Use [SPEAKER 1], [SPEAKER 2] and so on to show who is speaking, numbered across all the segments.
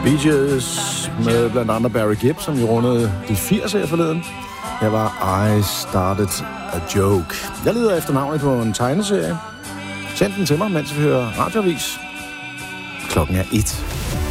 [SPEAKER 1] Bee Gees med blandt andre Barry Gibb, som jo rundede de 80'er her forleden. Her var I Started a Joke. Jeg leder efter navnet på en tegneserie. Send den til mig, mens vi hører radioavis. Klokken er 1.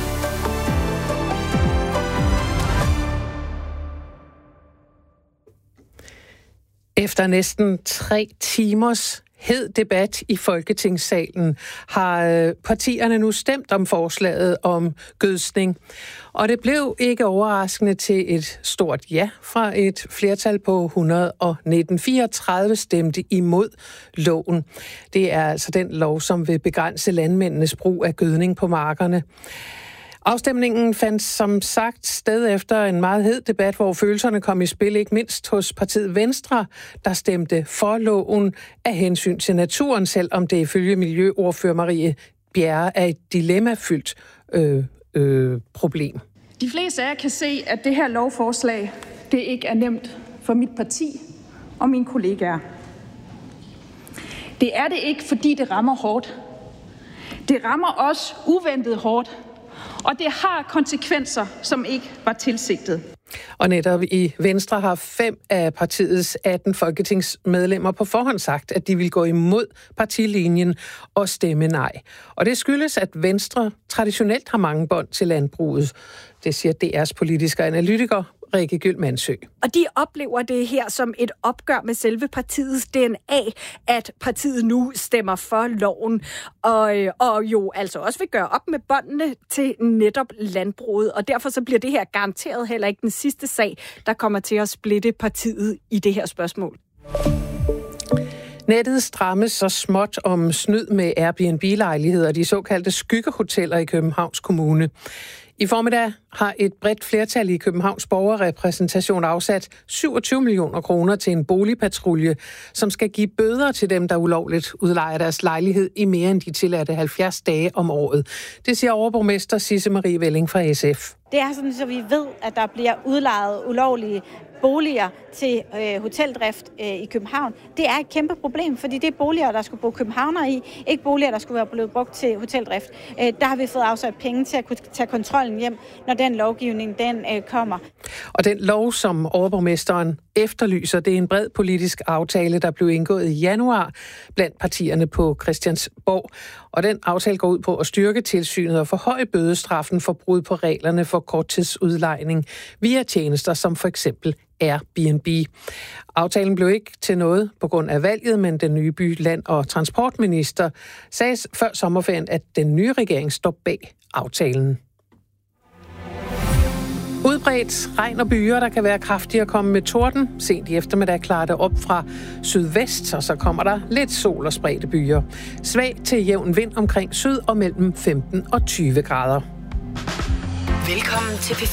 [SPEAKER 2] Efter næsten 3 timers hed debat i Folketingssalen har partierne nu stemt om forslaget om gødsning. Og det blev ikke overraskende til et stort ja fra et flertal på 119. 34 stemte imod loven. Det er altså den lov, som vil begrænse landmændenes brug af gødning på markerne. Afstemningen fandt som sagt sted efter en meget hed debat, hvor følelserne kom i spil, ikke mindst hos partiet Venstre, der stemte for loven af hensyn til naturen, selvom det ifølge miljøordfører Marie Bjerre er et dilemmafyldt problem.
[SPEAKER 3] De fleste af jer kan se, at det her lovforslag, det ikke er nemt for mit parti og mine kollegaer. Det er det ikke, fordi det rammer hårdt. Det rammer også uventet hårdt. Og det har konsekvenser, som ikke var tilsigtet.
[SPEAKER 2] Og netop i Venstre har 5 af partiets 18 folketingsmedlemmer på forhånd sagt, at de vil gå imod partilinjen og stemme nej. Og det skyldes, at Venstre traditionelt har mange bånd til landbruget. Det siger DR's politiske analytiker Rikke Gyld-Mandsø.
[SPEAKER 4] Og de oplever det her som et opgør med selve partiets DNA, at partiet nu stemmer for loven, og jo altså også vil gøre op med båndene til netop landbruget. Og derfor så bliver det her garanteret heller ikke den sidste sag, der kommer til at splitte partiet i det her spørgsmål.
[SPEAKER 2] Nettet strammes så småt om snyd med Airbnb-lejligheder, de såkaldte skyggehoteller i Københavns Kommune. I formiddag har et bredt flertal i Københavns borgerrepræsentation afsat 27 millioner kroner til en boligpatrulje, som skal give bøder til dem, der ulovligt udlejer deres lejlighed i mere end de tilladte 70 dage om året. Det siger overborgmester Sisse Marie Velling fra SF.
[SPEAKER 5] Det er sådan, så vi ved, at der bliver udlejet ulovlige boliger til hoteldrift i København. Det er et kæmpe problem, fordi det er boliger, der skulle bo københavnere i, ikke boliger, der skulle være blevet brugt til hoteldrift. Der har vi fået afsat penge til at kunne tage kontrollen hjem, når den lovgivning den kommer.
[SPEAKER 2] Og den lov, som overborgmesteren efterlyser, det er en bred politisk aftale, der blev indgået i januar blandt partierne på Christiansborg. Og den aftale går ud på at styrke tilsynet og forhøje bødestraffen for brud på reglerne for korttidsudlejning via tjenester som for eksempel Airbnb. Aftalen blev ikke til noget på grund af valget, men den nye by-, land- og transportminister sagde før sommerferien, at den nye regering står bag aftalen. Udbredt regn og byer, der kan være kraftige at komme med torden. Sent i eftermiddag klarer det op fra sydvest, og så kommer der lidt sol og spredte byer. Svag til jævn vind omkring syd og mellem 15 og 20 grader.
[SPEAKER 6] Velkommen til